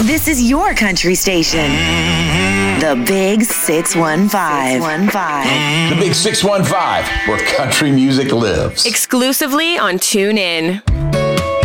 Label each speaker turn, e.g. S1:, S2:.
S1: This is your country station. The Big 615.
S2: The Big 615, where country music lives.
S3: Exclusively on TuneIn.